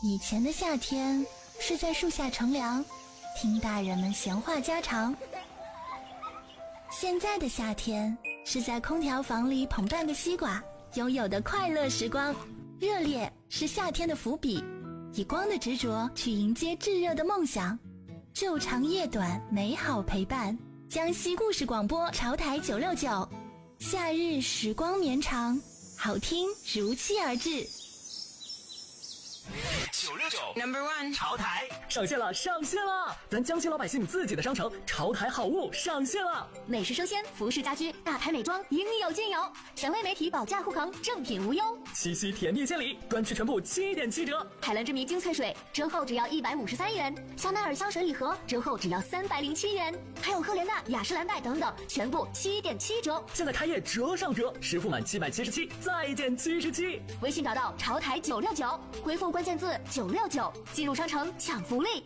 以前的夏天是在树下乘凉，听大人们闲话家常。现在的夏天是在空调房里捧半个西瓜，拥有的快乐时光。热烈是夏天的伏笔，以光的执着去迎接炙热的梦想。昼长夜短，美好陪伴。江西故事广播潮台969，夏日时光绵长，好听如期而至。 969 No.1潮台上线了！咱江西老百姓自己的商城潮台好物上线了， 美食生鲜、服饰家居、大牌美妆应有尽有，权威媒体保价护航，正品无忧。 七夕甜蜜千里，专区全部7.7折。 海蓝之谜精粹水折后只要153元，香奈儿香水礼盒折后只要307元，还有赫莲娜、雅诗兰黛等等，全部7.7折。 现在开业折上折，实付满777再减77。 微信找到潮台969，回复关键字969，进入商城抢福利。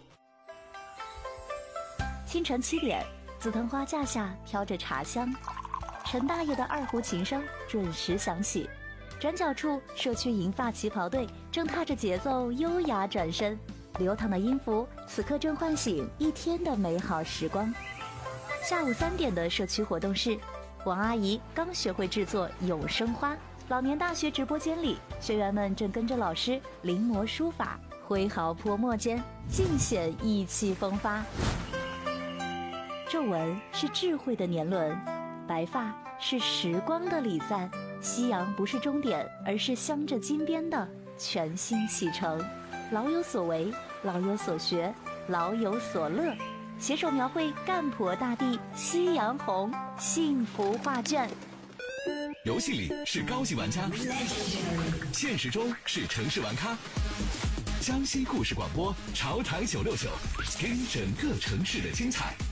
清晨7点，紫藤花架下飘着茶香，陈大爷的二胡琴声准时响起。转角处，社区银发旗袍队正踏着节奏优雅转身，流淌的音符此刻正唤醒一天的美好时光。下午3点的社区活动室，王阿姨刚学会制作永生花。老年大学直播间里，学员们正跟着老师临摹书法，挥毫泼墨间尽显意气风发。皱纹是智慧的年轮，白发是时光的礼赞。夕阳不是终点，而是镶着金边的全新启程。老有所为，老有所学，老有所乐，携手描绘干婆大地夕阳红幸福画卷。 游戏里是高级玩家，现实中是城市玩咖。江西故事广播潮台969，给你整个城市的精彩。